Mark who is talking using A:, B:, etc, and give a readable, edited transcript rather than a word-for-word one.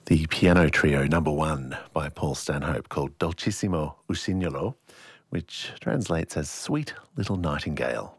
A: The piano trio number 1 by Paul Stanhope called Dolcissimo Usignolo, which translates as Sweet Little Nightingale.